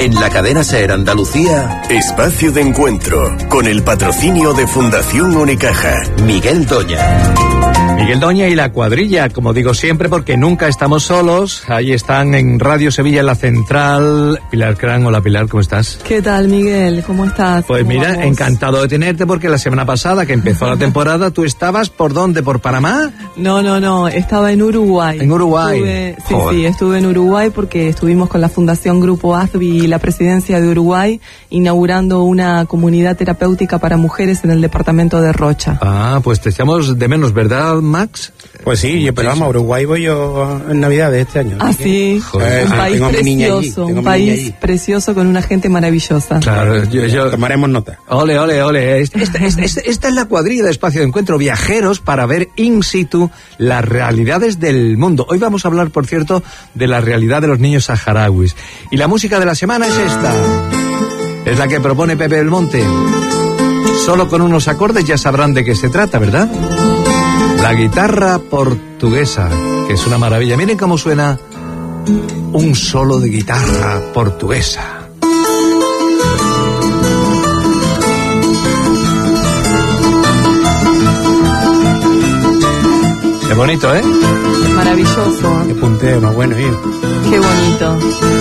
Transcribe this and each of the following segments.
En la cadena SER Andalucía, Espacio de Encuentro, con el patrocinio de Fundación Unicaja. Miguel Doña. Miguel Doña y la cuadrilla, como digo siempre, porque nunca estamos solos. Ahí están en Radio Sevilla, en la central. Pilar Cran, hola Pilar, ¿cómo estás? ¿Qué tal, Miguel? ¿Cómo estás? Pues mira, vamos? Encantado de tenerte, porque la semana pasada que empezó la temporada, ¿tú estabas por dónde? ¿Por Panamá? No, estaba en Uruguay. ¿En Uruguay? Estuve en Uruguay porque estuvimos con la Fundación Grupo ASBI y la Presidencia de Uruguay inaugurando una comunidad terapéutica para mujeres en el departamento de Rocha. Ah, pues te echamos de menos, ¿verdad, Max? Pues sí, pero vamos, a Uruguay voy yo en Navidad de este año. Ah, sí. Un país precioso, un país precioso con una gente maravillosa. Claro, yo tomaremos nota. Ole. Esta es la cuadrilla de Espacio de Encuentro, viajeros para ver in situ las realidades del mundo. Hoy vamos a hablar, por cierto, de la realidad de los niños saharauis. Y la música de la semana es esta. Es la que propone Pepe Belmonte. Solo con unos acordes ya sabrán de qué se trata, ¿verdad? La guitarra portuguesa, que es una maravilla. Miren cómo suena un solo de guitarra portuguesa. Qué bonito, ¿eh? Maravilloso. Qué punteo más bueno, hijo. Qué bonito.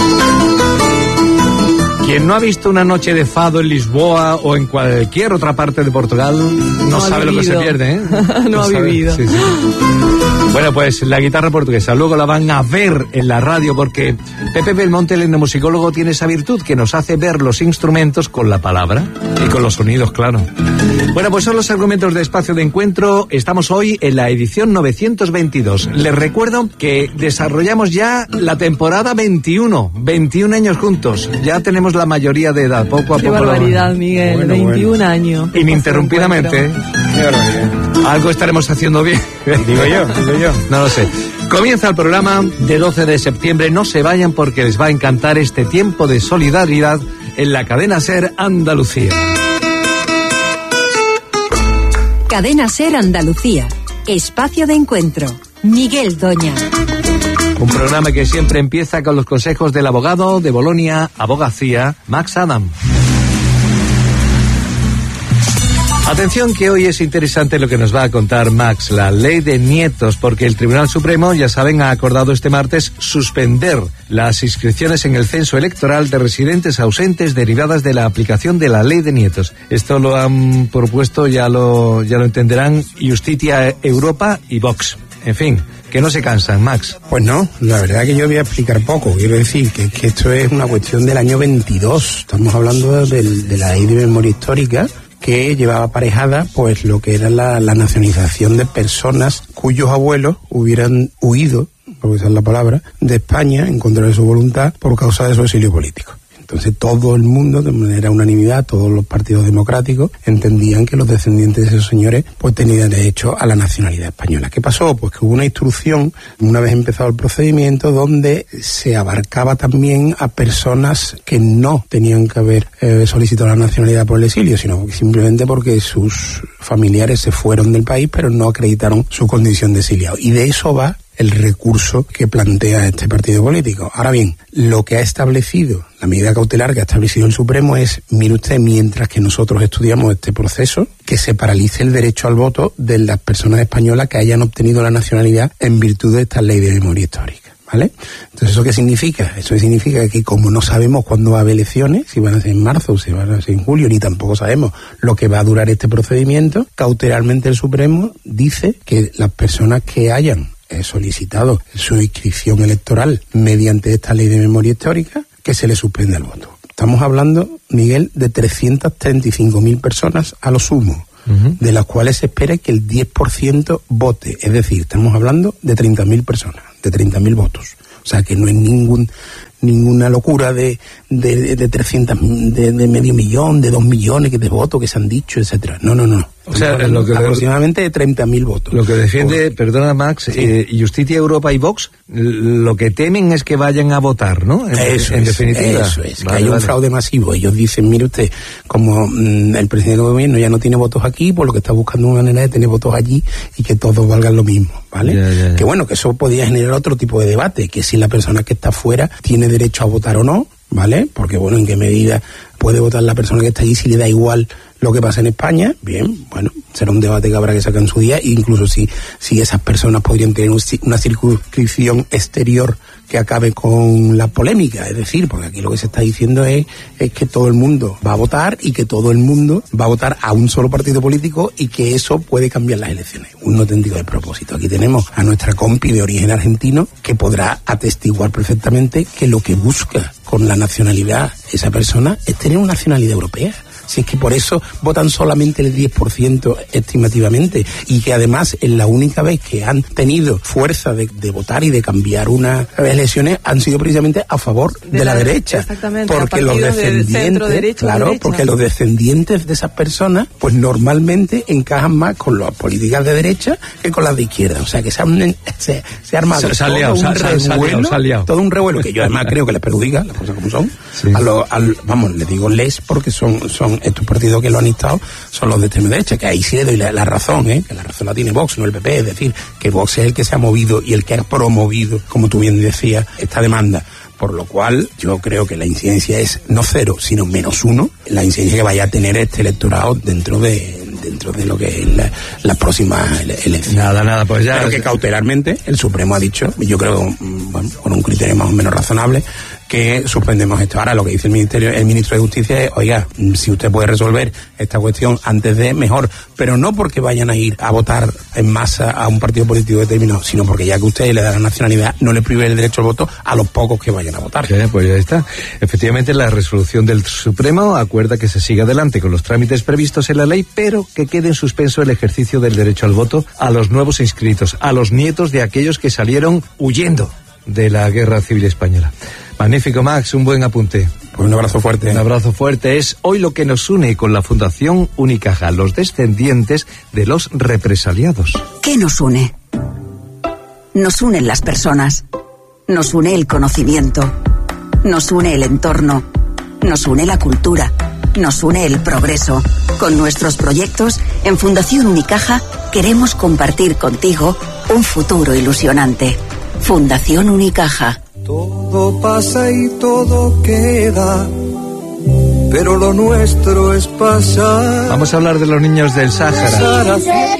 Quien no ha visto una noche de fado en Lisboa o en cualquier otra parte de Portugal no sabe lo que se pierde, ¿eh? No ha vivido. Sí. Bueno, pues la guitarra portuguesa, luego la van a ver en la radio porque Pepe Belmonte, el etnomusicólogo, tiene esa virtud que nos hace ver los instrumentos con la palabra y con los sonidos, claro. Bueno, pues son los argumentos de Espacio de Encuentro. Estamos hoy en la edición 922. Les recuerdo que desarrollamos ya la temporada 21 años juntos. Ya tenemos la mayoría de edad, poco a Qué poco. Qué barbaridad, Miguel, bueno, 21 años. Ininterrumpidamente. Qué barbaridad. Algo estaremos haciendo bien. Digo yo. No lo sé. Comienza el programa de 12 de septiembre. No se vayan porque les va a encantar este tiempo de solidaridad en la cadena SER Andalucía. Cadena SER Andalucía. Espacio de Encuentro. Miguel Doña. Un programa que siempre empieza con los consejos del abogado de Bolonia Abogacía, Max Adam. Atención que hoy es interesante lo que nos va a contar Max, la ley de nietos, porque el Tribunal Supremo, ya saben, ha acordado este martes suspender las inscripciones en el censo electoral de residentes ausentes derivadas de la aplicación de la ley de nietos. Esto lo han propuesto, ya lo entenderán, Justitia Europa y Vox. En fin, que no se cansan, Max. Pues no, la verdad que yo voy a explicar poco. Quiero decir que esto es una cuestión del año 22. Estamos hablando de la ley de memoria histórica, que llevaba aparejada pues lo que era la nacionalización de personas cuyos abuelos hubieran huido, por usar la palabra, de España en contra de su voluntad por causa de su exilio político. Entonces todo el mundo, de manera unanimidad, todos los partidos democráticos entendían que los descendientes de esos señores pues tenían derecho a la nacionalidad española. ¿Qué pasó? Pues que hubo una instrucción, una vez empezado el procedimiento, donde se abarcaba también a personas que no tenían que haber solicitado la nacionalidad por el exilio, sino simplemente porque sus familiares se fueron del país pero no acreditaron su condición de exiliado. Y de eso va el recurso que plantea este partido político. Ahora bien, lo que ha establecido, la medida cautelar que ha establecido el Supremo es, mire usted, mientras que nosotros estudiamos este proceso, que se paralice el derecho al voto de las personas españolas que hayan obtenido la nacionalidad en virtud de esta ley de memoria histórica, ¿vale? Entonces, ¿eso qué significa? Eso significa que como no sabemos cuándo va a haber elecciones, si van a ser en marzo o si van a ser en julio, ni tampoco sabemos lo que va a durar este procedimiento, cautelarmente el Supremo dice que las personas que hayan solicitado su inscripción electoral mediante esta ley de memoria histórica, que se le suspenda el voto. Estamos hablando, Miguel, de 335.000 personas a lo sumo, de las cuales se espera que el 10% vote. Es decir, estamos hablando de 30.000 personas, de 30.000 votos. O sea, que no es ninguna locura de 300, de medio millón, de 2 millones de votos que se han dicho, etcétera. No. O sea, lo que aproximadamente de 30.000 votos. Lo que defiende, perdona Max, sí. Justitia Europa y Vox, lo que temen es que vayan a votar, ¿no? En definitiva. Eso es, que hay un fraude masivo. Ellos dicen, mire usted, como el presidente del gobierno ya no tiene votos aquí, pues lo que está buscando es una manera de tener votos allí y que todos valgan lo mismo, ¿vale? Que bueno, que eso podría generar otro tipo de debate, que si la persona que está fuera tiene derecho a votar o no, ¿vale? Porque, bueno, ¿en qué medida puede votar la persona que está allí si le da igual lo que pasa en España? Bien, bueno, será un debate que habrá que sacar en su día, incluso si esas personas podrían tener una circunscripción exterior que acabe con la polémica, es decir, porque aquí lo que se está diciendo es que todo el mundo va a votar y que todo el mundo va a votar a un solo partido político y que eso puede cambiar las elecciones. Un auténtico despropósito. Aquí tenemos a nuestra compi de origen argentino que podrá atestiguar perfectamente que lo que busca con la nacionalidad esa persona es tener una nacionalidad europea. Si es que por eso votan solamente el 10% estimativamente, y que además es la única vez que han tenido fuerza de votar y de cambiar unas elecciones han sido precisamente a favor de la derecha. Exactamente, porque los descendientes, porque los descendientes de esas personas pues normalmente encajan más con las políticas de derecha que con las de izquierda. O sea que se ha armado todo un revuelo que yo además creo que les perjudica, las cosas como son. Sí. Vamos, les digo porque son estos partidos que lo han instado son los de extrema derecha, que ahí sí le doy la razón, que la razón la tiene Vox, no el PP, es decir, que Vox es el que se ha movido y el que ha promovido, como tú bien decías, esta demanda. Por lo cual, yo creo que la incidencia es no 0, sino -1, la incidencia que vaya a tener este electorado dentro de lo que es las próximas elecciones. Nada, pues ya. Pero que cautelarmente el Supremo ha dicho, yo creo, bueno, con un criterio más o menos razonable, que suspendemos esto. Ahora lo que dice el ministro de Justicia es, oiga, si usted puede resolver esta cuestión antes de, mejor, pero no porque vayan a ir a votar en masa a un partido político determinado, sino porque ya que usted le da la nacionalidad, no le prive el derecho al voto a los pocos que vayan a votar. Sí, pues ya está. Efectivamente, la resolución del Supremo acuerda que se siga adelante con los trámites previstos en la ley, pero que quede en suspenso el ejercicio del derecho al voto a los nuevos inscritos, a los nietos de aquellos que salieron huyendo de la Guerra Civil Española. Magnífico, Max, un buen apunte. Pues un abrazo fuerte. Un abrazo fuerte. Es hoy lo que nos une con la Fundación Unicaja, los descendientes de los represaliados. ¿Qué nos une? Nos unen las personas. Nos une el conocimiento. Nos une el entorno. Nos une la cultura. Nos une el progreso. Con nuestros proyectos, en Fundación Unicaja queremos compartir contigo un futuro ilusionante. Fundación Unicaja. Todo pasa y todo queda, pero lo nuestro es pasar. Vamos a hablar de los niños del Sáhara.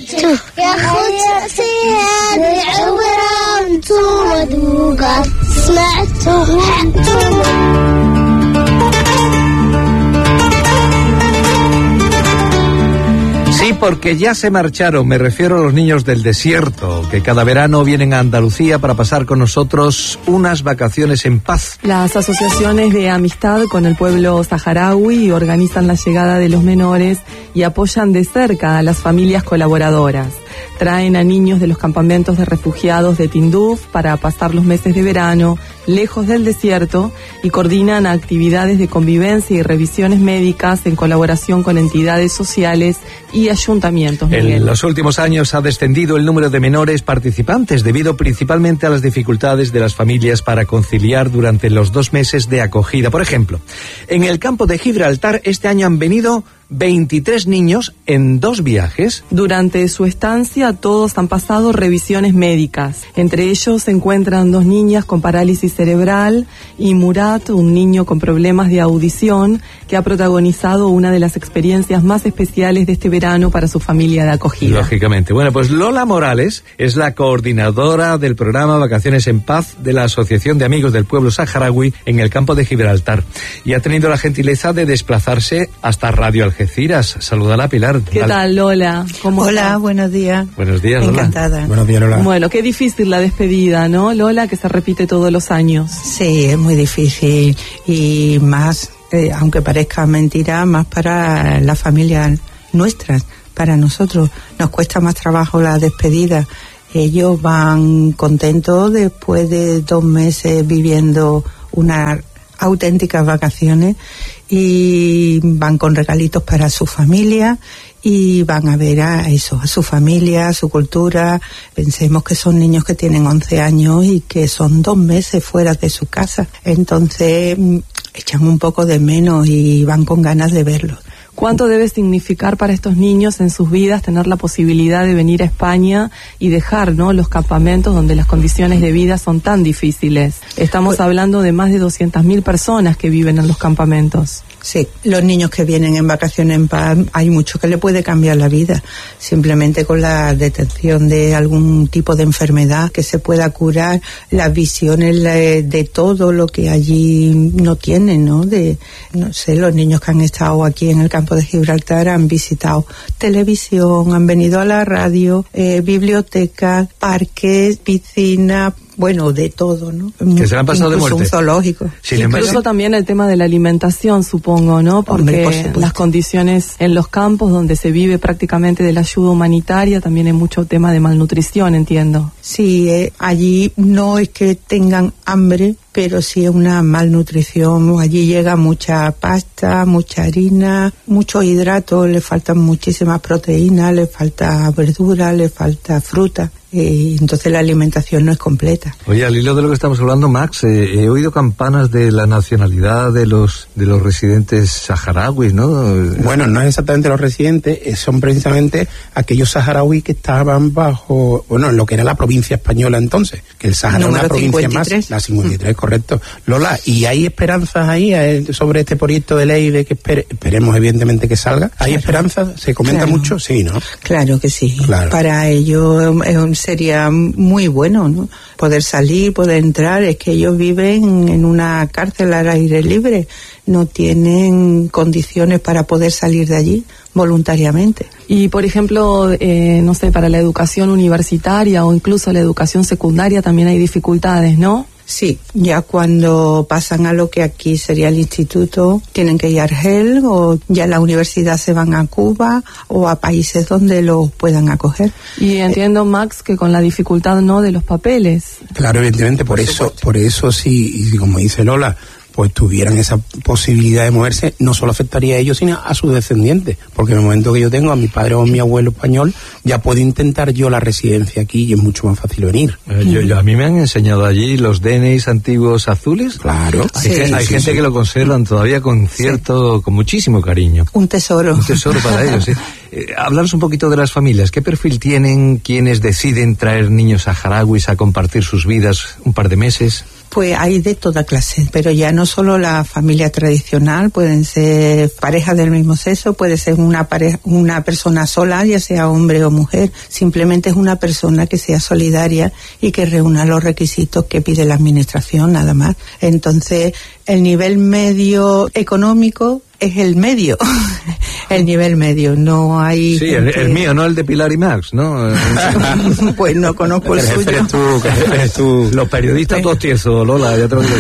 Sí, porque ya se marcharon, me refiero a los niños del desierto, que cada verano vienen a Andalucía para pasar con nosotros unas vacaciones en paz. Las asociaciones de amistad con el pueblo saharaui organizan la llegada de los menores y apoyan de cerca a las familias colaboradoras. Traen a niños de los campamentos de refugiados de Tinduf para pasar los meses de verano lejos del desierto y coordinan actividades de convivencia y revisiones médicas en colaboración con entidades sociales y ayuntamientos. Miguel. En los últimos años ha descendido el número de menores participantes debido principalmente a las dificultades de las familias para conciliar durante los 2 meses de acogida. Por ejemplo, en el campo de Gibraltar este año han venido 23 niños en 2 viajes. Durante su estancia todos han pasado revisiones médicas. Entre ellos se encuentran 2 niñas con parálisis cerebral y Murat, un niño con problemas de audición que ha protagonizado una de las experiencias más especiales de este verano para su familia de acogida. Lógicamente. Bueno, pues Lola Morales es la coordinadora del programa Vacaciones en Paz de la Asociación de Amigos del Pueblo Saharaui en el campo de Gibraltar y ha tenido la gentileza de desplazarse hasta Radio Algeciras. Salúdala, Pilar. ¿Qué tal, Lola? ¿Cómo Hola, estás? buenos días. Buenos días, Lola. Encantada. Buenos días, Lola. Bueno, qué difícil la despedida, ¿no, Lola? Que se repite todos los años. Sí, es muy difícil y más, aunque parezca mentira, más para las familias nuestras, para nosotros. Nos cuesta más trabajo la despedida. Ellos van contentos después de 2 meses viviendo unas auténticas vacaciones y van con regalitos para su familia y van a ver a su familia, a su cultura. Pensemos que son niños que tienen 11 años y que son 2 meses fuera de su casa. Entonces echan un poco de menos y van con ganas de verlos. ¿Cuánto debe significar para estos niños en sus vidas tener la posibilidad de venir a España y dejar, ¿no?, los campamentos donde las condiciones de vida son tan difíciles? Estamos hablando de más de 200.000 personas que viven en los campamentos. Sí, los niños que vienen en vacaciones en paz, hay mucho que le puede cambiar la vida, simplemente con la detección de algún tipo de enfermedad que se pueda curar, las visiones de todo lo que allí no tienen, ¿no? No sé, los niños que han estado aquí en el campo de Gibraltar han visitado televisión, han venido a la radio, bibliotecas, parques, piscinas, bueno, de todo, ¿no? Que se le han pasado incluso de muerte. Un zoológico. Incluso también el tema de la alimentación, supongo, ¿no? Porque las condiciones en los campos donde se vive prácticamente de la ayuda humanitaria, también hay mucho tema de malnutrición, entiendo. Sí, allí no es que tengan hambre, pero sí es una malnutrición. Allí llega mucha pasta, mucha harina, muchos hidratos, le faltan muchísimas proteínas, le falta verdura, le falta fruta. Entonces la alimentación no es completa. Oye, al hilo de lo que estamos hablando, Max, he oído campanas de la nacionalidad de los residentes saharauis, ¿no? Bueno, no es exactamente los residentes, son precisamente aquellos saharauis que estaban bajo, bueno, en lo que era la provincia española entonces, que el Sahara es una provincia 53. Más, la 53, correcto. Lola, ¿y hay esperanzas ahí sobre este proyecto de ley de que esperemos evidentemente que salga? ¿Hay esperanzas? ¿Se comenta mucho? Sí, ¿no? Claro que sí. Claro. Para ellos sería muy bueno, ¿no? Poder salir, poder entrar. Es que ellos viven en una cárcel al aire libre, no tienen condiciones para poder salir de allí voluntariamente. Y por ejemplo, no sé, para la educación universitaria o incluso la educación secundaria también hay dificultades, ¿no? Sí, ya cuando pasan a lo que aquí sería el instituto, tienen que ir a Argel, o ya la universidad se van a Cuba o a países donde los puedan acoger. Y entiendo, Max, que con la dificultad, ¿no?, de los papeles. Claro, evidentemente, por eso sí, y como dice Lola, pues tuvieran esa posibilidad de moverse, no solo afectaría a ellos, sino a sus descendientes, porque en el momento que yo tengo a mi padre o a mi abuelo español, ya puedo intentar yo la residencia aquí y es mucho más fácil venir. A mí me han enseñado allí los DNIs antiguos azules. Claro. Hay gente que lo conservan todavía con con muchísimo cariño. Un tesoro. Un tesoro para ellos, sí. Hablaros un poquito de las familias. ¿Qué perfil tienen quienes deciden traer niños saharauis a compartir sus vidas un par de meses? Pues hay de toda clase, pero ya no solo la familia tradicional, pueden ser parejas del mismo sexo, puede ser una persona sola, ya sea hombre o mujer, simplemente es una persona que sea solidaria y que reúna los requisitos que pide la administración, nada más. Entonces, el nivel medio económico es el medio, el nivel medio, no hay... Sí, el mío, no el de Pilar y Max, ¿no? Pues no conozco el suyo. Eres tú. Los periodistas todos tiesos, Lola, ya te lo digo.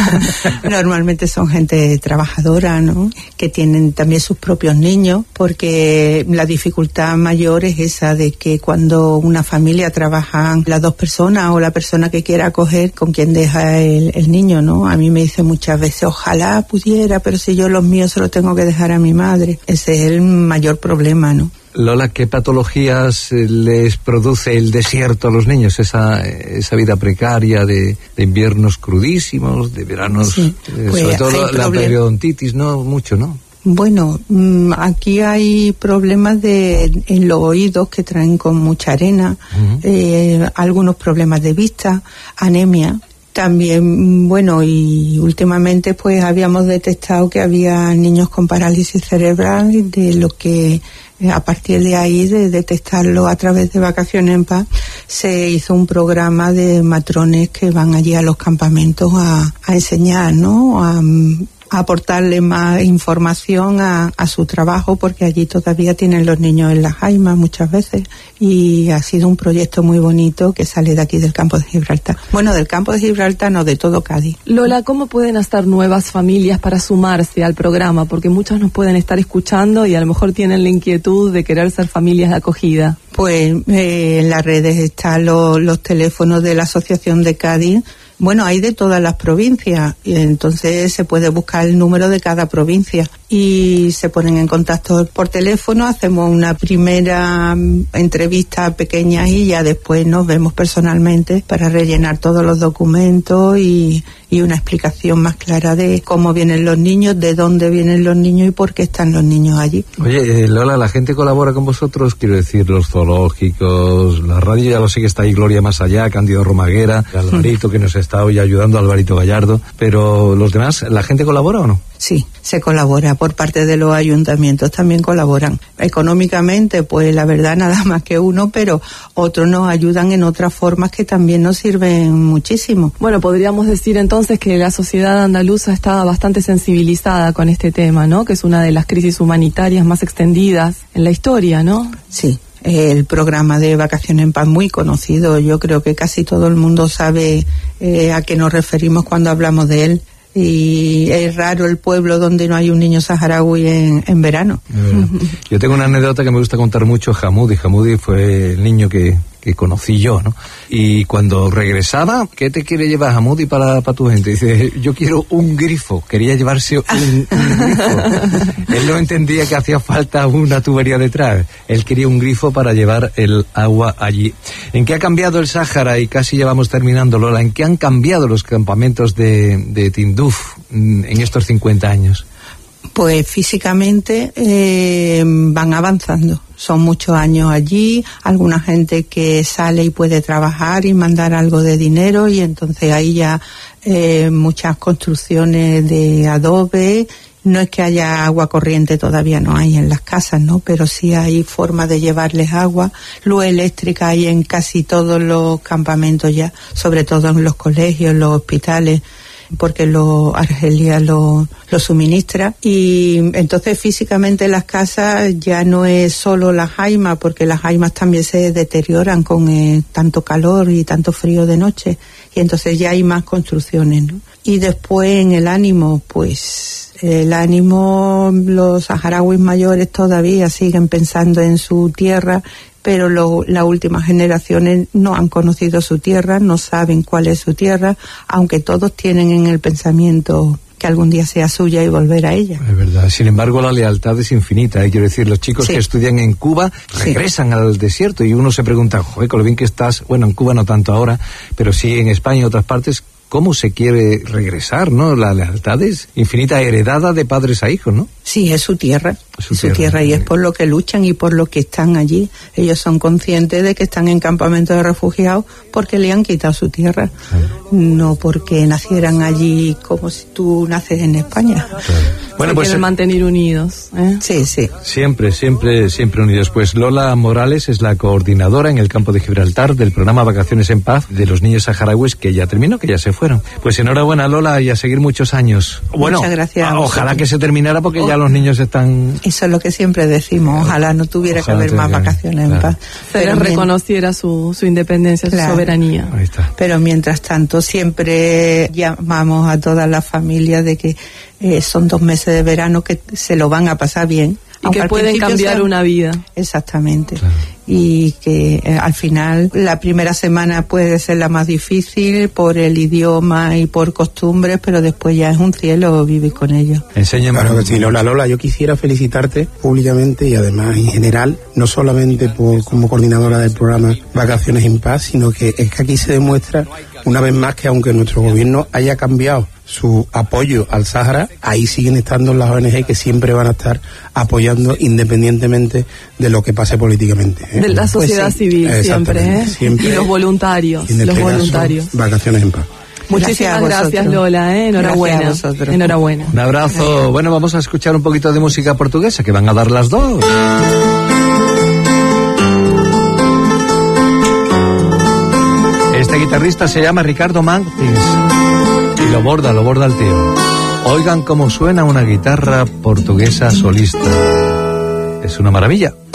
Normalmente son gente trabajadora, ¿no?, que tienen también sus propios niños, porque la dificultad mayor es esa de que cuando una familia trabajan las dos personas o la persona que quiera acoger, con quien deja el niño, ¿no? A mí me dice muchas veces, ojalá pudiera, pero si yo los míos se los tengo que dejar a mi madre. Ese es el mayor problema, ¿no? Lola, ¿qué patologías les produce el desierto a los niños? Esa vida precaria de inviernos crudísimos, de veranos, pues sobre todo la periodontitis, ¿no? Mucho, ¿no? Bueno, aquí hay problemas en los oídos que traen con mucha arena, algunos problemas de vista, anemia. También, bueno, y últimamente pues habíamos detectado que había niños con parálisis cerebral, de lo que a partir de ahí, de detectarlo a través de Vacaciones en Paz, se hizo un programa de matrones que van allí a los campamentos a enseñar, ¿no?, a aportarle más información a su trabajo, porque allí todavía tienen los niños en las jaimas muchas veces, y ha sido un proyecto muy bonito que sale de aquí del campo de Gibraltar. Bueno, del campo de Gibraltar no, de todo Cádiz. Lola, ¿cómo pueden hacer nuevas familias para sumarse al programa? Porque muchos nos pueden estar escuchando y a lo mejor tienen la inquietud de querer ser familias de acogida. Pues en las redes están los teléfonos de la Asociación de Cádiz. Bueno, hay de todas las provincias, y entonces se puede buscar el número de cada provincia y se ponen en contacto por teléfono, hacemos una primera entrevista pequeña y ya después nos vemos personalmente para rellenar todos los documentos y y una explicación más clara de cómo vienen los niños, de dónde vienen los niños y por qué están los niños allí. Oye, Lola, ¿la gente colabora con vosotros? Quiero decir, los zoológicos, la radio, ya lo sé que está ahí Gloria Más Allá, Cándido Romaguera, Alvarito, que nos está hoy ayudando, Alvarito Gallardo, pero los demás, ¿la gente colabora o no? Sí, se colabora por parte de los ayuntamientos, también colaboran. Económicamente, pues la verdad nada más que uno, pero otros nos ayudan en otras formas que también nos sirven muchísimo. Bueno, podríamos decir entonces que la sociedad andaluza está bastante sensibilizada con este tema, ¿no? Que es una de las crisis humanitarias más extendidas en la historia, ¿no? Sí. El programa de Vacaciones en Paz, muy conocido. Yo creo que casi todo el mundo sabe a qué nos referimos cuando hablamos de él. Y es raro el pueblo donde no hay un niño saharaui en verano. Yo tengo una anécdota que me gusta contar mucho. Hamoudi fue el niño que conocí yo, ¿no? Y cuando regresaba, ¿qué te quiere llevar Hamoudi para tu gente? Dice, yo quiero un grifo. Quería llevarse un grifo. Él no entendía que hacía falta una tubería detrás. Él quería un grifo para llevar el agua allí. ¿En qué ha cambiado el Sáhara? Y casi ya vamos terminando, Lola. ¿En qué han cambiado los campamentos de Tinduf en estos 50 años? Pues físicamente van avanzando. Son muchos años allí, alguna gente que sale y puede trabajar y mandar algo de dinero, y entonces hay ya muchas construcciones de adobe. No es que haya agua corriente, todavía no hay en las casas, ¿no? Pero sí hay forma de llevarles agua. Luz eléctrica hay en casi todos los campamentos ya, sobre todo en los colegios, los hospitales, porque Argelia lo suministra. Y entonces físicamente las casas ya no es solo las jaimas, porque las jaimas también se deterioran con tanto calor y tanto frío de noche, y entonces ya hay más construcciones, ¿no? Y después en el ánimo, pues el ánimo, los saharauis mayores todavía siguen pensando en su tierra, pero las últimas generaciones no han conocido su tierra, no saben cuál es su tierra, aunque todos tienen en el pensamiento que algún día sea suya y volver a ella. Es verdad. Sin embargo, la lealtad es infinita. Quiero decir, los chicos que estudian en Cuba regresan al desierto, y uno se pregunta, joder, con lo bien que estás, bueno, en Cuba no tanto ahora, pero sí en España y otras partes, ¿cómo se quiere regresar, no? La lealtad es infinita, heredada de padres a hijos, ¿no? Sí, es su tierra. Su tierra, y es por lo que luchan y por lo que están allí. Ellos son conscientes de que están en campamentos de refugiados porque le han quitado su tierra, no porque nacieran allí como si tú naces en España. Bueno, se pues quieren mantener unidos, ¿eh? Sí. Siempre unidos. Pues Lola Morales es la coordinadora en el campo de Gibraltar del programa Vacaciones en Paz de los niños saharauis, que ya terminó, que ya se fueron. Pues enhorabuena, Lola, y a seguir muchos años. Bueno, muchas gracias. Ojalá que se terminara, porque ya los niños están... Eso es lo que siempre decimos, ojalá no tuviera que haber más vacaciones en paz. Se les reconociera su independencia, su soberanía. Ahí está. Pero mientras tanto siempre llamamos a todas las familias de que son 2 meses de verano que se lo van a pasar bien. Y que pueden cambiar una vida. Exactamente. Claro. Y que al final la primera semana puede ser la más difícil por el idioma y por costumbres, pero después ya es un cielo vivir con ellos. Enséñame. Claro que sí, Lola, yo quisiera felicitarte públicamente y además en general, no solamente como coordinadora del programa Vacaciones en Paz, sino que es que aquí se demuestra una vez más que aunque nuestro gobierno haya cambiado su apoyo al Sáhara, ahí siguen estando las ONG que siempre van a estar apoyando independientemente de lo que pase políticamente. De la sociedad civil siempre, siempre. Y los voluntarios. Vacaciones en Paz. Muchísimas gracias, Lola, enhorabuena. Enhorabuena. Un abrazo. Bueno, vamos a escuchar un poquito de música portuguesa, que van a dar las 2. Este guitarrista se llama Ricardo Martins y lo borda el tío. Oigan cómo suena una guitarra portuguesa solista. Es una maravilla.